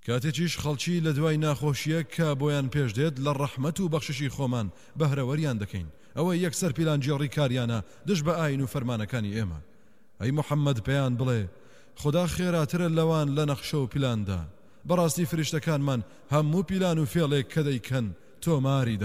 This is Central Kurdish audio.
کاتێکیش خەڵکی لە دوای ناخۆشیە کە بۆیان پێش دێت لە ڕەحمەت و بەخششی خۆمان بەهرەوەریان دەکەین ئەوە یەکسەر پیلانجێڕی کاریانە دژ بە ئاین و فەرمانەکانی ئێمە ئەی محەممەد پێیان بڵێ خدا خێراترە لەوان لە نەخشە و پیلاندا بەڕاستی فریشتەکانمان هەموو پیلان و فێڵێک کە دەیکەن تۆماری